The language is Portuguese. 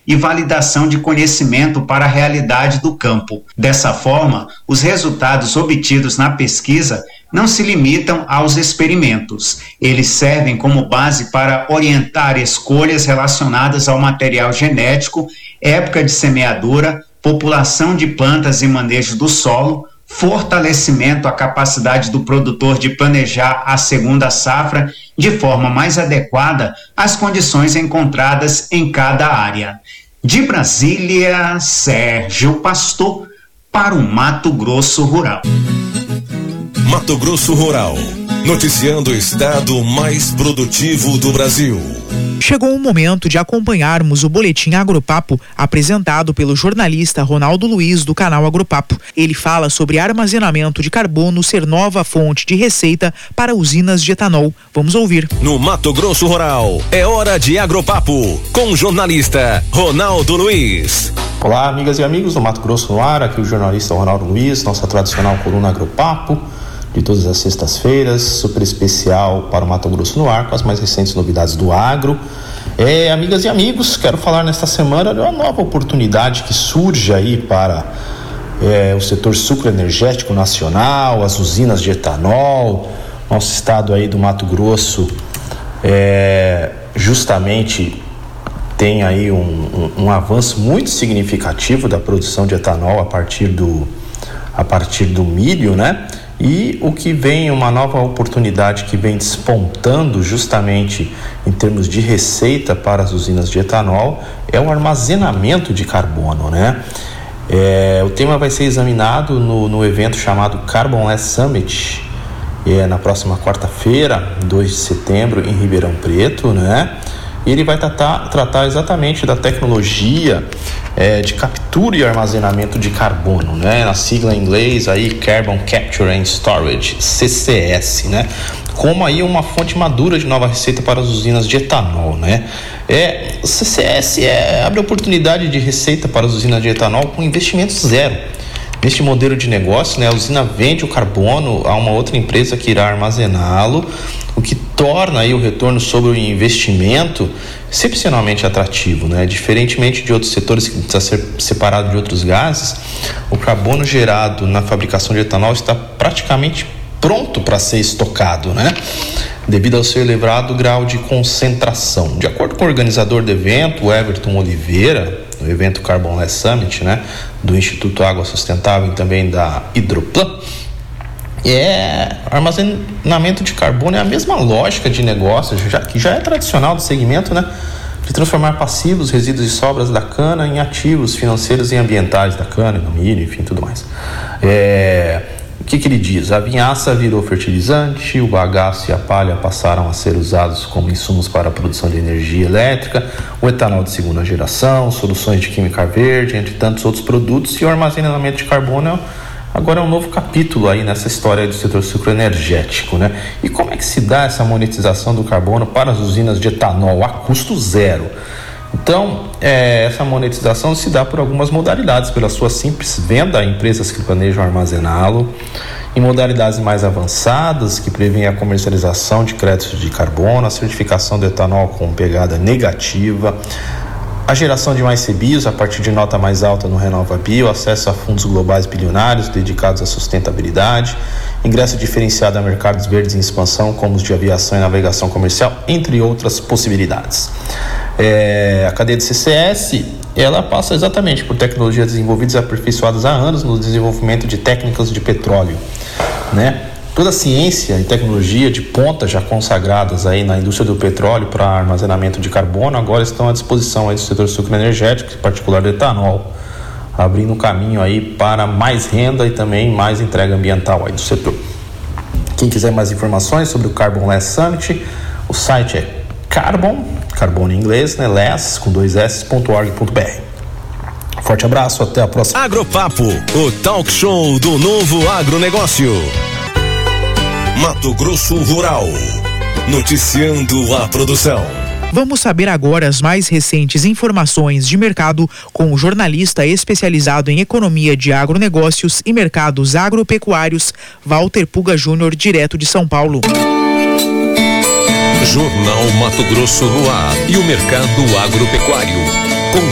e validação de conhecimento para a realidade do campo. Dessa forma, os resultados obtidos na pesquisa não se limitam aos experimentos. Eles servem como base para orientar escolhas relacionadas ao material genético, época de semeadura, população de plantas e manejo do solo, fortalecimento à capacidade do produtor de planejar a segunda safra de forma mais adequada às condições encontradas em cada área. De Brasília, Sérgio Pastor, para o Mato Grosso Rural. Mato Grosso Rural, noticiando o estado mais produtivo do Brasil. Chegou o momento de acompanharmos o Boletim Agropapo, apresentado pelo jornalista Ronaldo Luiz, do canal Agropapo. Ele fala sobre armazenamento de carbono ser nova fonte de receita para usinas de etanol. Vamos ouvir. No Mato Grosso Rural, é hora de Agropapo, com o jornalista Ronaldo Luiz. Olá, amigas e amigos do Mato Grosso no ar, aqui o jornalista Ronaldo Luiz, nossa tradicional coluna Agropapo, de todas as sextas-feiras, super especial para o Mato Grosso no ar, com as mais recentes novidades do agro. Amigas e amigos, quero falar nesta semana de uma nova oportunidade que surge aí para o setor sucroenergético nacional, as usinas de etanol. Nosso estado aí do Mato Grosso justamente tem aí um avanço muito significativo da produção de etanol a partir do milho, né? E o que vem, uma nova oportunidade que vem despontando justamente em termos de receita para as usinas de etanol é o armazenamento de carbono, né? O tema vai ser examinado no evento chamado Carbonless Summit, na próxima quarta-feira, 2 de setembro, em Ribeirão Preto, né? E ele vai tratar exatamente da tecnologia de captura e armazenamento de carbono, né? Na sigla em inglês aí, Carbon Capture and Storage, CCS, né? Como aí uma fonte madura de nova receita para as usinas de etanol, né? O CCS abre oportunidade de receita para as usinas de etanol com investimento zero. Neste modelo de negócio, né, a usina vende o carbono a uma outra empresa que irá armazená-lo, o que torna aí o retorno sobre o investimento excepcionalmente atrativo, né? Diferentemente de outros setores que precisa ser separado de outros gases, o carbono gerado na fabricação de etanol está praticamente pronto para ser estocado, né? Devido ao seu elevado grau de concentração. De acordo com o organizador do evento, o Everton Oliveira, no evento Carbonless Summit, né, do Instituto Água Sustentável e também da Hidroplan, armazenamento de carbono é a mesma lógica de negócio, que já é tradicional do segmento, né, de transformar passivos, resíduos e sobras da cana em ativos financeiros e ambientais da cana, do milho, enfim, tudo mais. O que ele diz? A vinhaça virou fertilizante, o bagaço e a palha passaram a ser usados como insumos para a produção de energia elétrica, o etanol de segunda geração, soluções de química verde, entre tantos outros produtos, e o armazenamento de carbono agora é um novo capítulo aí nessa história do setor sucroenergético, né? E como é que se dá essa monetização do carbono para as usinas de etanol a custo zero? Então, essa monetização se dá por algumas modalidades, pela sua simples venda a empresas que planejam armazená-lo, em modalidades mais avançadas, que prevêem a comercialização de créditos de carbono, a certificação do etanol com pegada negativa, a geração de mais CBIOS a partir de nota mais alta no RenovaBio, acesso a fundos globais bilionários dedicados à sustentabilidade, ingresso diferenciado a mercados verdes em expansão, como os de aviação e navegação comercial, entre outras possibilidades. A cadeia de CCS, ela passa exatamente por tecnologias desenvolvidas e aperfeiçoadas há anos no desenvolvimento de técnicas de petróleo, né? Toda a ciência e tecnologia de ponta já consagradas aí na indústria do petróleo para armazenamento de carbono agora estão à disposição aí do setor sucroenergético, em particular do etanol, abrindo caminho aí para mais renda e também mais entrega ambiental aí do setor. Quem quiser mais informações sobre o Carbonless Summit, o site é carbono em inglês, né, less, com 2 s.org.br. Forte abraço, até a próxima. Agropapo, o talk show do novo agronegócio. Mato Grosso Rural, noticiando a produção. Vamos saber agora as mais recentes informações de mercado com o jornalista especializado em economia de agronegócios e mercados agropecuários, Walter Puga Júnior, direto de São Paulo. Jornal Mato Grosso no ar e o mercado agropecuário.